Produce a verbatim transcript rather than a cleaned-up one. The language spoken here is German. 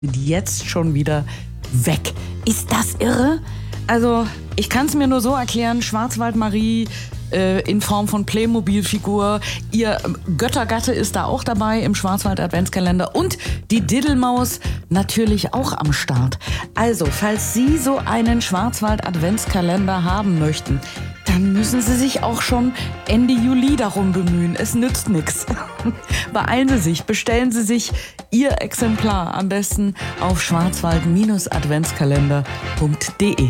jetzt schon wieder weg. Ist das irre? Also, ich kann es mir nur so erklären, Schwarzwald-Marie äh, in Form von Playmobil-Figur, ihr Göttergatte ist da auch dabei im Schwarzwald-Adventskalender und die Diddelmaus natürlich auch am Start. Also, falls Sie so einen Schwarzwald-Adventskalender haben möchten, dann müssen Sie sich auch schon Ende Juli darum bemühen. Es nützt nichts. Beeilen Sie sich, bestellen Sie sich Ihr Exemplar am besten auf schwarzwald Adventskalender punkt de.